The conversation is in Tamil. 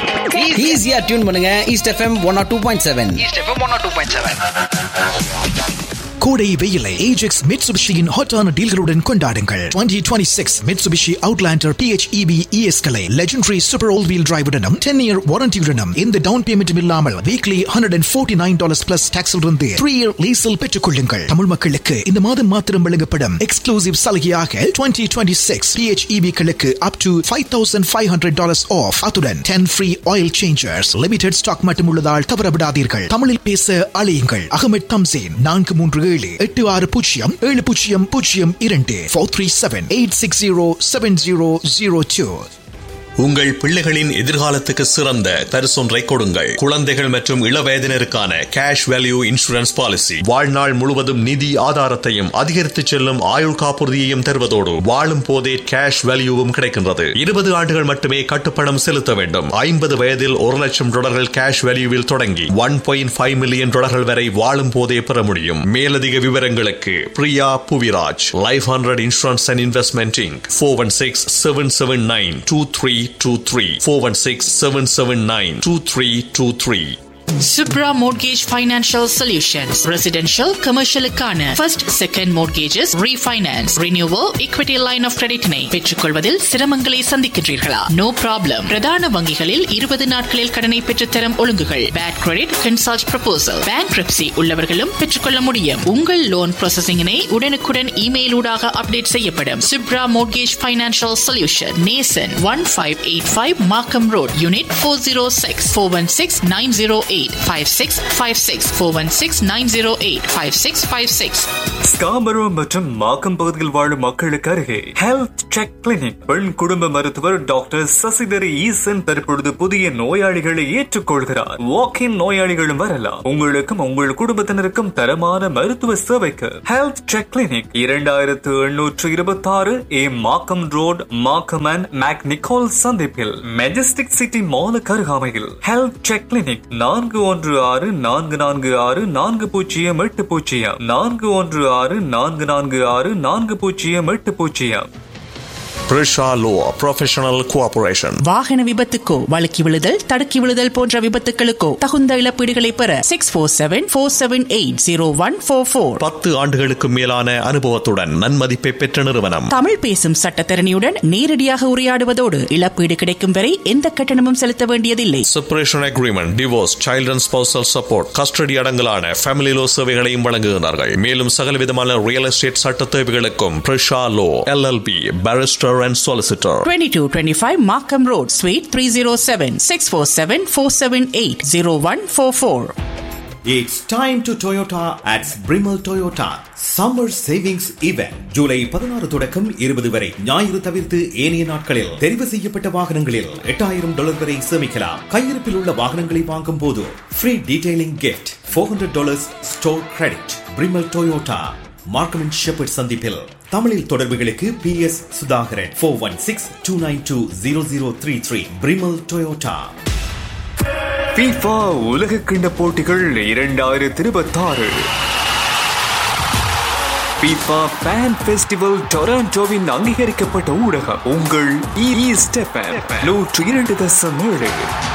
ஈஸியா டியூன் பண்ணுங்க ஈஸ்ட் எஃப்எம் 102.7. East FM 102.7. கோடை வெயிலை ஏஜெக்ஸ் மிட்சுபிஷியின் ஹாட்டான டீல்களுடன் கொண்டாடுங்கள். 2026 மிட்சுபிஷி அவுட்லாண்டர் PHEV ES களை legendary super all wheel டிரைவுடனும் 10-year வாரண்டியுடனும் இந்த டவுன் பேமெண்ட் இல்லாமல் வீக்லி $149 பிளஸ் டாக்ஸ் இருந்து 3-year லீஸில் பெற்றுக் கொள்ளுங்கள். தமிழ் மக்களுக்கு இந்த மாதம் மாத்திரம் வழங்கப்படும் எக்ஸ்க்ளூசிவ் சலுகையாக 2026 PHEV களுக்கு up to $5,500 ஆஃப். அத்துடன் 10 free oil changers. Limited stock மட்டும் உள்ளதால் தவறவிடாதீர்கள். தமிழில் பேச அழையுங்கள். அகமது தம்சேன் 437 860 437-860-7002. உங்கள் பிள்ளைகளின் எதிர்காலத்துக்கு சிறந்த பரிசொன்றை கொடுங்கள். குழந்தைகள் மற்றும் இளவயதினருக்கான கேஷ் வேல்யூ இன்சூரன்ஸ் பாலிசி வாழ்நாள் முழுவதும் நிதி ஆதாரத்தையும் அதிகரித்து செல்லும் ஆயுள் காப்புறுதியையும் தருவதோடு வாழும் போதே கேஷ் வேல்யூவும் கிடைக்கின்றது. 20 ஆண்டுகள் மட்டுமே கட்டுப்பணம் செலுத்த வேண்டும். 50 வயதில் $1,00,000 கேஷ் வேல்யூவில் தொடங்கி $1.5 மில்லியன் வரை வாழும் போதே பெற முடியும். மேலதிக விவரங்களுக்கு Priya Puviraj, life 100 insurance and investment Inc. 416-779-2323 416-779-2323. Subra Mortgage Financial Solutions. Residential, commercial க்கான first, second mortgages, refinance, renewal, equity line of credit னை பெற்றுக்கொள்வதில் சிரமங்களை சந்திக்கின்றீர்களா? No problem. பிரதான வங்கிகளில் 20 நாட்களில் கடனை பெற்றுத்தரும் ஒழுங்குகள். Bad credit, consult proposal. Bankruptcy உள்ளவர்களும் பெற்றுக்கொள்ள முடியும். உங்கள் லோன் ப்ராசஸிங்கினை உடனுக்குடன் இமெயில் ஊடாக அப்டேட் செய்யப்படும். Subra Mortgage Financial Solution. Nason 1585 Markham Road, Unit 406 416-908 5656 416-908-5656. Scarborough மற்றும் மாக்கம் பகுதியில் வாழும் மக்களுக்கு அருகே ஹெல்த் செக் கிளினிக். பெண் குடும்ப மருத்துவர் டாக்டர் சசிதரி ஈசன் தற்பொழுது புதிய நோயாளிகளை ஏற்றுக்கொள்கிறார். வாக்கின் நோயாளிகளும் வரலாம். உங்களுக்கும் உங்கள் குடும்பத்தினருக்கும் தரமான மருத்துவ சேவைக்கு health check clinic 2826 Markham road, Markham and make Nicole சந்திப்பில் மெஜஸ்டிக் சிட்டி மாலுக்கு அருகாமையில் health check clinic 4164446480 Prisha Law Professional Cooperation. வாகன விபத்துக்கோ, வழுக்கி விழுதல், தடுக்கி விழுதல் போன்ற விபத்துகளுக்கோ தகுந்த இழப்பீடுகளை பெற 647-478-0144. 10 ஆண்டுகளுக்கு மேலான அனுபவத்துடன் நன்மதிப்பை பெற்ற நிறுவனம். தமிழ் பேசும் சட்டத்தரணியுடன் நேரடியாக உரையாடுவதோடு இழப்பீடு கிடைக்கும் வரை எந்த கட்டணமும் செலுத்த வேண்டியதில்லை. Separation agreement, divorce, child and spousal support, custody அடங்கலான family low சேவைகளையும் வழங்குகிறார்கள். மேலும் சகலவிதமான ரியல் எஸ்டேட் சட்ட தேவைகளுக்கும் Prisha Law LLP Barrister and Solicitor. 2225 Markham Road, Suite 307 647-478-0144. It's time to Toyota at Brimmel Toyota Summer Savings Event. July 16 தொடக்கம் 20 வரை ஞாயிறு தவிர்த்து ஏனைய நாட்களில் தெரிவு செய்யப்பட்ட வாகனங்களில் $8,000 வரை சேமிக்கலாம். கையிருப்பில் உள்ள வாகனங்களை வாங்கும் போது free detailing gift, $400 store credit. Brimmel Toyota, Markham and shepherd சந்திப்பில். தமிழில் தொடர்புகளுக்கு PS Sudhakaran 416-292-0033. Brimmel Toyota. FIFA உலக கிண்ண போட்டிகள் 2026 FIFA Fan Festival டொராண்டோவின் அங்கீகரிக்கப்பட்ட ஊடகம் உங்கள் ஈஸ்ட் எஃப்எம் 102.7.